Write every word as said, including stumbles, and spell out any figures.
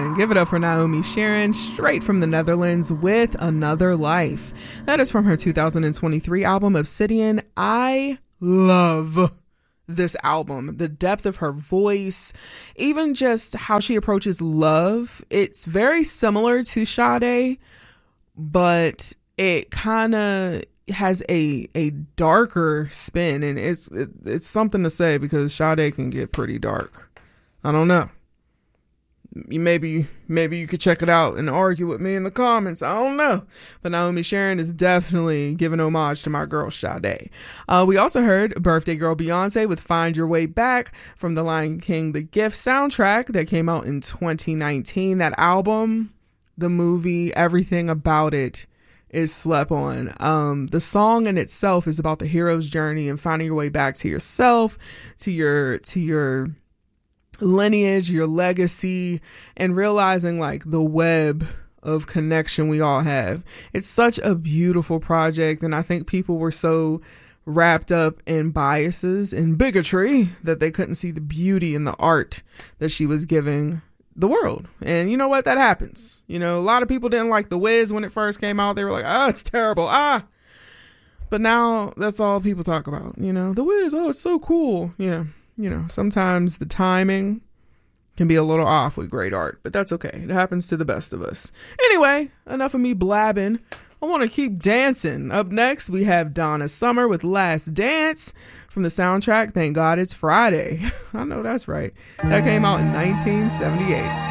Sharon. Give it up for Naomi Sharon, straight from the Netherlands with Another Life. That is from her two thousand twenty-three album Obsidian. I love this album, the depth of her voice, even just how she approaches love. It's very similar to Sade, but it kind of has a a darker spin, and it's it, it's something to say because Sade can get pretty dark. I don't know. You maybe maybe you could check it out and argue with me in the comments. I don't know. But Naomi Sharon is definitely giving homage to my girl Sade. Uh, we also heard birthday girl Beyonce with Find Your Way Back from the Lion King The Gift soundtrack that came out in twenty nineteen. That album, the movie, everything about it is slept on. Um, the song in itself is about the hero's journey and finding your way back to yourself, to your to your lineage, your legacy, and realizing like the web of connection we all have. It's such a beautiful project, and I think people were so wrapped up in biases and bigotry that they couldn't see the beauty in the art that she was giving the world. And you know what? That happens. You know, a lot of people didn't like The Wiz when it first came out. They were like, ah, it's terrible. Ah. But now that's all people talk about. You know, The Wiz, oh, it's so cool. Yeah. You know, sometimes the timing can be a little off with great art, but that's okay. It happens to the best of us. Anyway, enough of me blabbing. I want to keep dancing. Up next, we have Donna Summer with Last Dance from the soundtrack Thank God It's Friday. I know that's right. That came out in nineteen seventy-eight.